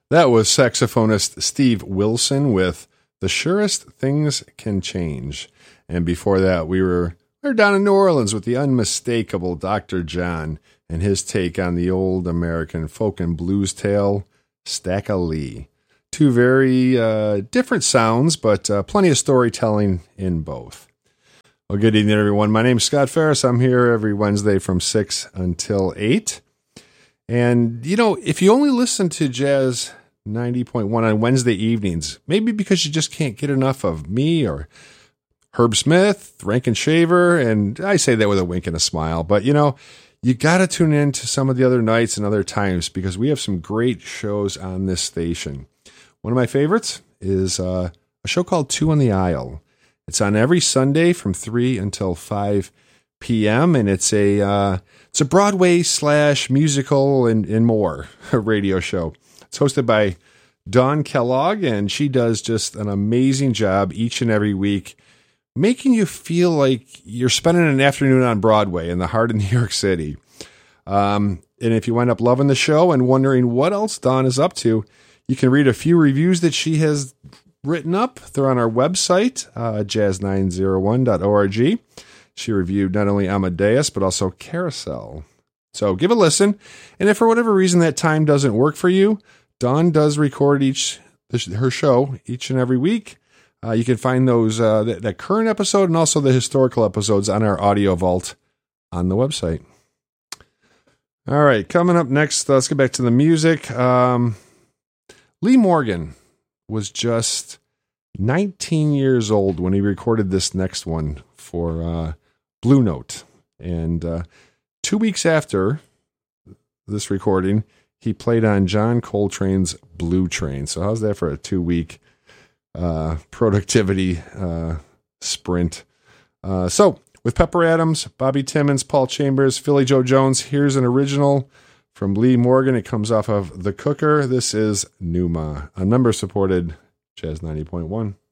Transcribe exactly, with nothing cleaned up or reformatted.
That was saxophonist Steve Wilson with The Surest Things Can Change. And before that, we were, we were down in New Orleans with the unmistakable Doctor John and his take on the old American folk and blues tale, Stack of Lee. Two very uh, different sounds, but uh, plenty of storytelling in both. Well, good evening, everyone. My name is Scott Ferris. I'm here every Wednesday from six until eight. And, you know, if you only listen to Jazz ninety point one on Wednesday evenings, maybe because you just can't get enough of me or Herb Smith, Rankin Shaver, and I say that with a wink and a smile, but, you know, you got to tune in to some of the other nights and other times because we have some great shows on this station. One of my favorites is uh, a show called Two on the Aisle. It's on every Sunday from three until five p.m., and it's a uh, it's a Broadway slash musical and, and more radio show. It's hosted by Dawn Kellogg, and she does just an amazing job each and every week, making you feel like you're spending an afternoon on Broadway in the heart of New York City. Um, and if you wind up loving the show and wondering what else Dawn is up to, you can read a few reviews that she has written up. They're on our website, uh, jazz nine oh one dot org. She reviewed not only Amadeus, but also Carousel. So give a listen. And if for whatever reason that time doesn't work for you, Dawn does record each her show each and every week. Uh, you can find those uh, that, that current episode and also the historical episodes on our audio vault on the website. All right, coming up next, uh, let's get back to the music. Um, Lee Morgan was just nineteen years old when he recorded this next one for uh, Blue Note. And uh, two weeks after this recording, he played on John Coltrane's Blue Train. So how's that for a two-week uh, productivity uh, sprint? Uh, so with Pepper Adams, Bobby Timmons, Paul Chambers, Philly Joe Jones, here's an original from Lee Morgan. It comes off of The Cooker. This is Numa, a member-supported Jazz ninety point one.